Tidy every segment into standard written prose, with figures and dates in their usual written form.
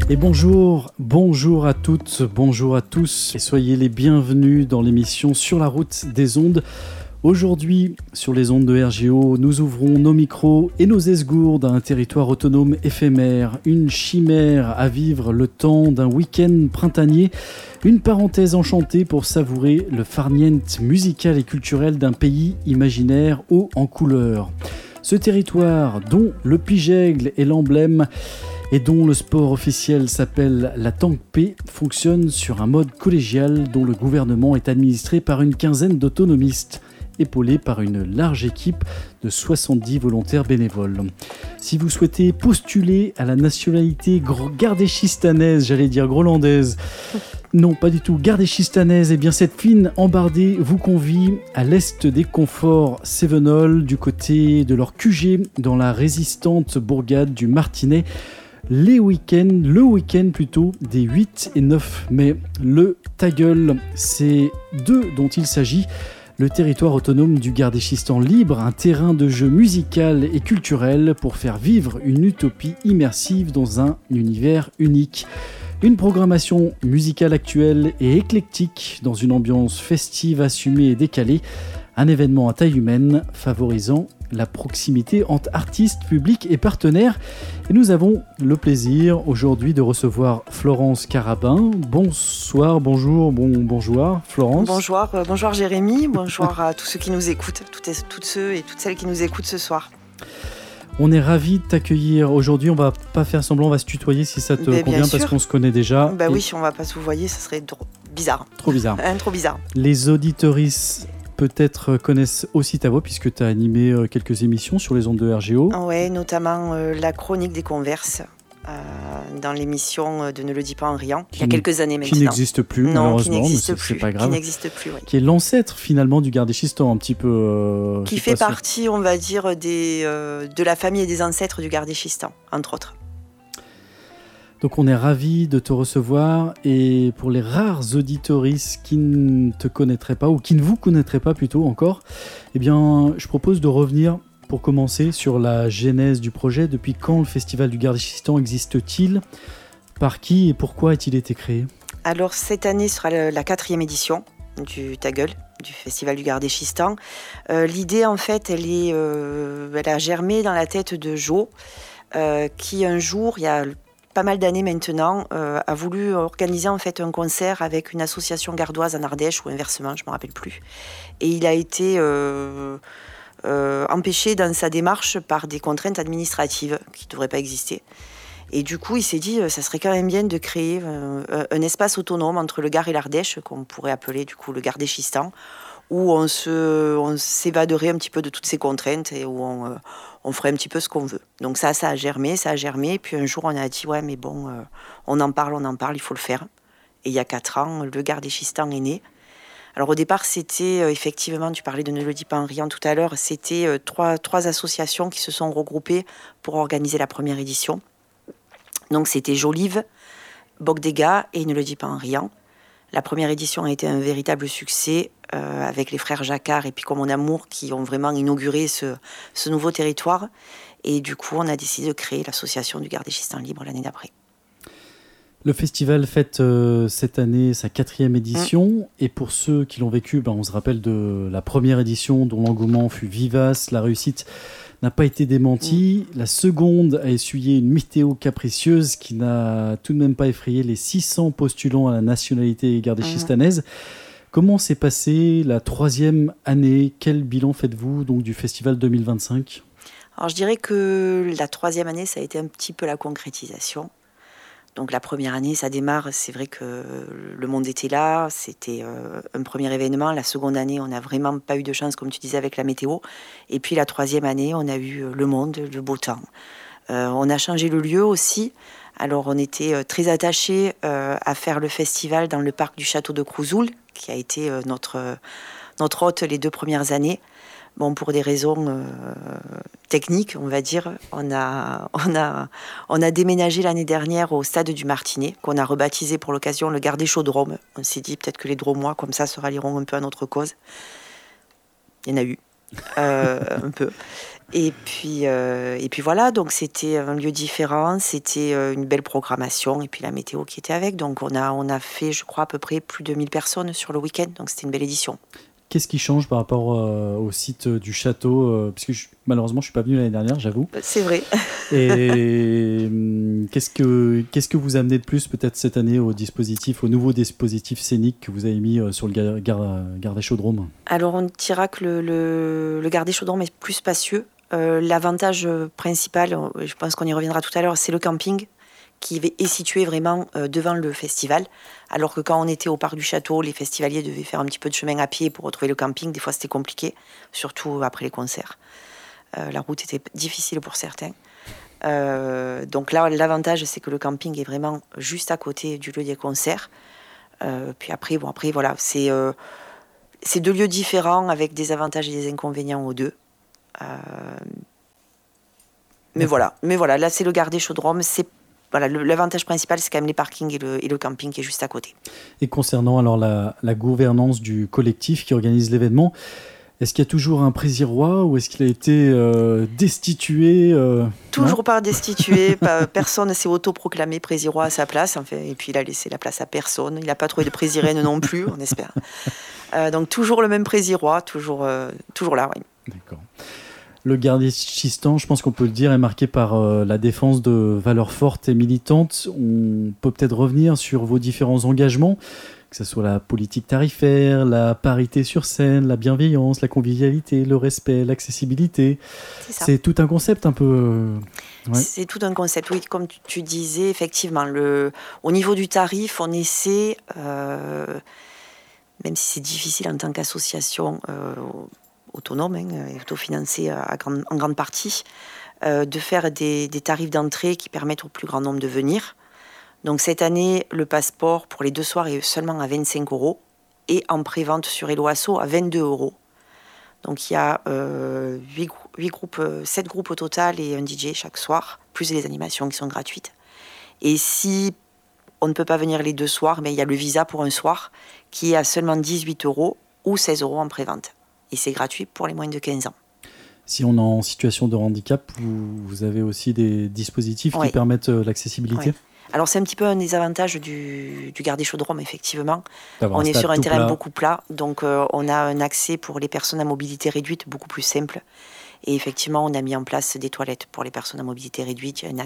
Et bonjour à toutes, bonjour à tous et soyez les bienvenus dans l'émission Sur la route des ondes. Aujourd'hui, sur les ondes de RGO, nous ouvrons nos micros et nos esgourdes à un territoire autonome éphémère, une chimère à vivre le temps d'un week-end printanier, une parenthèse enchantée pour savourer le farniente musical et culturel d'un pays imaginaire haut en couleurs. Ce territoire dont le pigègle est l'emblème et dont le sport officiel s'appelle la Tangpé, fonctionne sur un mode collégial dont le gouvernement est administré par une quinzaine d'autonomistes, épaulés par une large équipe de 70 volontaires bénévoles. Si vous souhaitez postuler à la nationalité gardéchistanaise, j'allais dire grolandaise, non pas du tout, gardéchistanaise, eh bien cette fine embardée vous convie à l'est des conforts Cévenol, du côté de leur QG, dans la résistante bourgade du Martinet, le week-end plutôt, des 8 et 9 mai. Le Ta gueule, c'est d'eux dont il s'agit. Le territoire autonome du Gardéchistan libre, un terrain de jeu musical et culturel pour faire vivre une utopie immersive dans un univers unique. Une programmation musicale actuelle et éclectique dans une ambiance festive, assumée et décalée. Un événement à taille humaine favorisant la proximité entre artistes, publics et partenaires. Et nous avons le plaisir aujourd'hui de recevoir Florence Carabin. Bonsoir, bonjour Florence. Bonjour Jérémy, bonjour à tous ceux qui nous écoutent, toutes ceux et toutes celles qui nous écoutent ce soir. On est ravis de t'accueillir aujourd'hui. On va pas faire semblant, on va se tutoyer si ça te convient parce qu'on se connaît déjà. Oui, on va pas se vous voyer, ça serait bizarre. Trop bizarre. Trop bizarre. Les auditeuristes peut-être connaissent aussi ta voix puisque tu as animé quelques émissions sur les ondes de RGO. Oui, notamment la chronique des converses dans l'émission de Ne le dis pas en riant, il y a quelques années maintenant. Qui n'existe plus, malheureusement, mais c'est pas grave. Qui n'existe plus, oui. Qui est l'ancêtre finalement du Gardéchistan, un petit peu. Qui fait partie, on va dire, de la famille et des ancêtres du Gardéchistan, entre autres. Donc on est ravis de te recevoir et pour les rares auditoristes qui ne te connaîtraient pas ou qui ne vous connaîtraient pas plutôt encore, eh bien je propose de revenir pour commencer sur la genèse du projet. Depuis quand le Festival du Gardéchistan existe-t-il ? Par qui et pourquoi a-t-il été créé ? Alors cette année sera la 4e édition du Ta gueule, du Festival du Gardéchistan. L'idée en fait elle a germé dans la tête de Jo qui un jour, il y a pas mal d'années maintenant, a voulu organiser en fait un concert avec une association gardoise en Ardèche ou inversement, je ne me rappelle plus. Et il a été empêché dans sa démarche par des contraintes administratives qui ne devraient pas exister. Et du coup, il s'est dit, ça serait quand même bien de créer un espace autonome entre le Gard et l'Ardèche, qu'on pourrait appeler du coup le Gardéchistan, où on s'évaderait un petit peu de toutes ces contraintes et où on ferait un petit peu ce qu'on veut. Donc ça a germé. Et puis un jour, on a dit, ouais, mais bon, on en parle, il faut le faire. Et il y a 4 ans, le Gardéchistan est né. Alors au départ, c'était effectivement, tu parlais de Ne le dis pas en riant tout à l'heure, c'était trois associations qui se sont regroupées pour organiser la première édition. Donc c'était Jolive, Bocdega et Ne le dis pas en riant. La première édition a été un véritable succès avec les frères Jacquard et Pico Mon Amour qui ont vraiment inauguré ce nouveau territoire. Et du coup, on a décidé de créer l'association du Gardéchistan libre l'année d'après. Le festival fête cette année sa 4e édition. Et pour ceux qui l'ont vécu, on se rappelle de la première édition dont l'engouement fut vivace, la réussite n'a pas été démentie. La seconde a essuyé une météo capricieuse qui n'a tout de même pas effrayé les 600 postulants à la nationalité gardéchistanaise. Comment s'est passée la 3e année ? Quel bilan faites-vous donc du festival 2025 ? Alors je dirais que la 3e année, ça a été un petit peu la concrétisation. Donc la première année, ça démarre, c'est vrai que le monde était là, c'était un premier événement. La seconde année, on n'a vraiment pas eu de chance, comme tu disais, avec la météo. Et puis la 3e année, on a eu le monde, le beau temps. On a changé le lieu aussi. Alors on était très attachés à faire le festival dans le parc du château de Crouzoul, qui a été notre hôte les 2 premières années. Bon, pour des raisons techniques, on va dire, on a déménagé l'année dernière au stade du Martinet, qu'on a rebaptisé pour l'occasion le Gardéchaudrome. On s'est dit peut-être que les Dromois, comme ça, se rallieront un peu à notre cause. Il y en a eu. un peu. Et puis voilà, donc c'était un lieu différent, c'était une belle programmation et puis la météo qui était avec. Donc on a fait, je crois, à peu près plus de 1000 personnes sur le week-end, donc c'était une belle édition. Qu'est-ce qui change par rapport au site du château parce que malheureusement, je ne suis pas venu l'année dernière, j'avoue. C'est vrai. Et qu'est-ce que vous amenez de plus peut-être cette année au nouveau dispositif scénique que vous avez mis sur le Gardé-Chaudrome ? Alors, on dira que le Gardé-Chaudrome est plus spacieux. L'avantage principal, je pense qu'on y reviendra tout à l'heure, c'est le camping qui est situé vraiment devant le festival. Alors que quand on était au parc du château, les festivaliers devaient faire un petit peu de chemin à pied pour retrouver le camping. Des fois, c'était compliqué, surtout après les concerts. La route était difficile pour certains. Donc là, l'avantage, c'est que le camping est vraiment juste à côté du lieu des concerts. Puis après, voilà, c'est 2 lieux différents avec des avantages et des inconvénients aux deux. Mais voilà, là, c'est le Gardé-Chaudrome. L'avantage principal, c'est quand même les parkings et le camping qui est juste à côté. Et concernant alors la gouvernance du collectif qui organise l'événement, est-ce qu'il y a toujours un présirois ou est-ce qu'il a été destitué Toujours pas destitué. Personne ne s'est autoproclamé présirois à sa place. Enfin, et puis il a laissé la place à personne. Il n'a pas trouvé de présirène non plus, on espère. Donc toujours le même présirois, toujours là, oui. D'accord. Le Gardé-Schistan, je pense qu'on peut le dire, est marqué par la défense de valeurs fortes et militantes. On peut peut-être revenir sur vos différents engagements, que ce soit la politique tarifaire, la parité sur scène, la bienveillance, la convivialité, le respect, l'accessibilité. C'est tout un concept un peu... Ouais. C'est tout un concept, oui. Comme tu disais, effectivement, au niveau du tarif, on essaie, même si c'est difficile en tant qu'association autonome et autofinancée en grande partie, de faire des tarifs d'entrée qui permettent au plus grand nombre de venir. Donc cette année, le passeport pour les 2 soirs est seulement à 25 € et en pré-vente sur Helloasso à 22 €. Donc il y a 7 groupes au total et un DJ chaque soir, plus les animations qui sont gratuites. Et si on ne peut pas venir les 2 soirs, mais il y a le visa pour un soir qui est à seulement 18 € ou 16 € en pré-vente. Et c'est gratuit pour les moins de 15 ans. Si on est en situation de handicap, vous avez aussi des dispositifs qui permettent l'accessibilité ? Oui. Alors c'est un petit peu un des avantages du Gardé-Chaudrome, effectivement. On est sur un terrain beaucoup plat, donc on a un accès pour les personnes à mobilité réduite beaucoup plus simple. Et effectivement, on a mis en place des toilettes pour les personnes à mobilité réduite. Il y a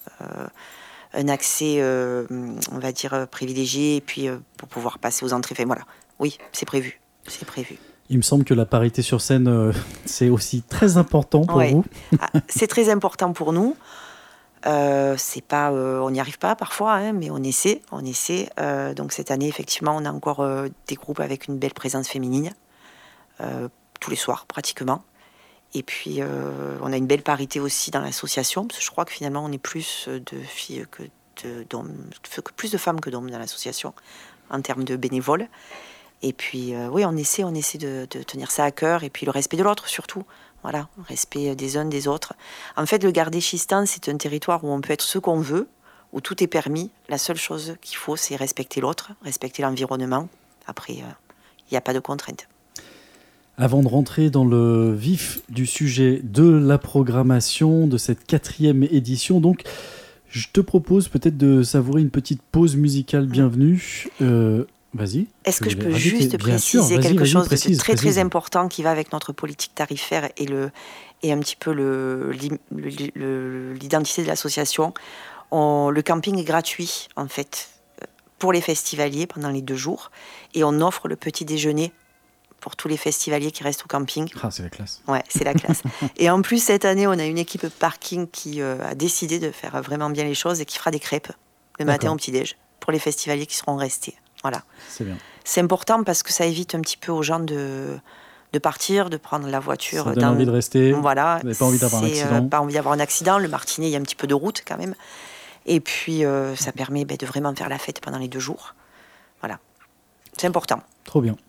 un accès on va dire, privilégié, et puis pour pouvoir passer aux entrées. Enfin, voilà. Oui, c'est prévu. Il me semble que la parité sur scène, c'est aussi très important pour vous. C'est très important pour nous. C'est pas, on n'y arrive pas parfois, mais on essaie. Donc cette année, effectivement, on a encore des groupes avec une belle présence féminine, tous les soirs pratiquement. Et puis on a une belle parité aussi dans l'association, parce que je crois que finalement on est plus de filles d'hommes, plus de femmes que d'hommes dans l'association en termes de bénévoles. Et puis oui, on essaie de tenir ça à cœur, et puis le respect de l'autre surtout. Voilà, respect des uns des autres. En fait, le Gardé-Schistan, c'est un territoire où on peut être ce qu'on veut, où tout est permis. La seule chose qu'il faut, c'est respecter l'autre, respecter l'environnement. Après, il n'y a pas de contraintes. Avant de rentrer dans le vif du sujet de la programmation de cette 4e édition, donc, je te propose peut-être de savourer une petite pause musicale bienvenue. Vas-y. Est-ce que je peux juste préciser quelque chose de très important qui va avec notre politique tarifaire et un petit peu l'identité de l'association. Le camping est gratuit, en fait, pour les festivaliers pendant les 2 jours. Et on offre le petit déjeuner pour tous les festivaliers qui restent au camping. Ah, c'est la classe. Ouais, c'est la classe. Et en plus, cette année, on a une équipe parking qui a décidé de faire vraiment bien les choses et qui fera des crêpes le matin au petit-déj pour les festivaliers qui seront restés. Voilà. C'est bien. C'est important parce que ça évite un petit peu aux gens de partir, de prendre la voiture. Ça donne envie de rester. Voilà. Vous n'avez pas envie d'avoir un accident. Pas envie d'avoir un accident. Le Martinet, il y a un petit peu de route quand même. Et puis, ça permet de vraiment faire la fête pendant les 2 jours. Voilà. C'est important. Trop bien.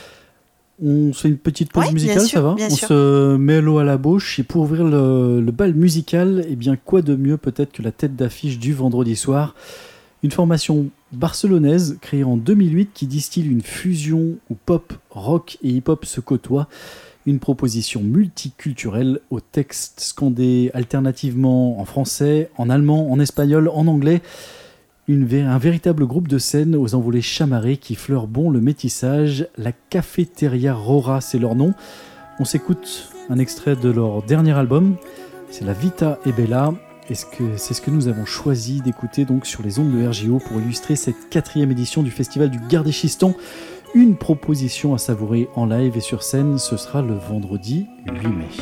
On se fait une petite pause musicale, sûr, ça va ? On se met l'eau à la bouche. Et pour ouvrir le bal musical, eh bien, quoi de mieux peut-être que la tête d'affiche du vendredi soir ? Une formation barcelonaise créée en 2008 qui distille une fusion où pop, rock et hip-hop se côtoient. Une proposition multiculturelle aux textes scandés alternativement en français, en allemand, en espagnol, en anglais. Un véritable groupe de scène aux envolées chamarrées qui fleurent bon le métissage. La Cafeteria Rora, c'est leur nom. On s'écoute un extrait de leur dernier album. C'est La Vita è Bella. C'est ce que nous avons choisi d'écouter donc sur les ondes de RJO pour illustrer cette 4e édition du Festival du Gardéchistan. Une proposition à savourer en live et sur scène, ce sera le vendredi 8 mai.